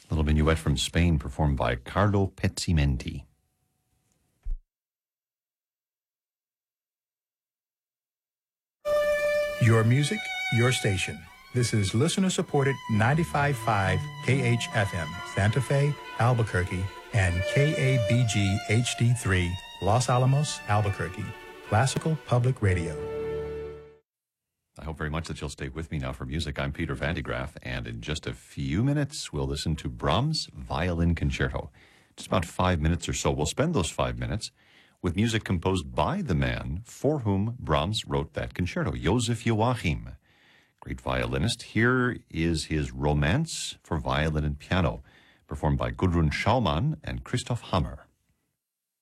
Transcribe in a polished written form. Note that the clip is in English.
Little minuet from Spain performed by Carlo Pezzimenti. Your music, your station. This is listener-supported 95.5 KHFM, Santa Fe, Albuquerque, and KABG HD3, Los Alamos, Albuquerque. Classical Public Radio. I hope very much that you'll stay with me now for music. I'm Peter Van de Graaff, and in just a few minutes, we'll listen to Brahms' Violin Concerto. Just about 5 minutes or so. We'll spend those 5 minutes with music composed by the man for whom Brahms wrote that concerto, Joseph Joachim, great violinist. Here is his Romance for violin and piano, performed by Gudrun Schaumann and Christoph Hammer.